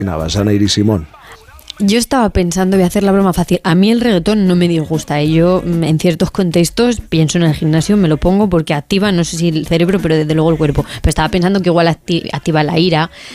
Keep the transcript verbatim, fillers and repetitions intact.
vas a Neyri Simón. Yo estaba pensando, voy a hacer la broma fácil. A mí el reggaetón no me disgusta. ¿eh? Yo en ciertos contextos pienso en el gimnasio, me lo pongo porque activa, no sé si el cerebro, pero desde luego el cuerpo. Pero estaba pensando que igual acti- activa la ira,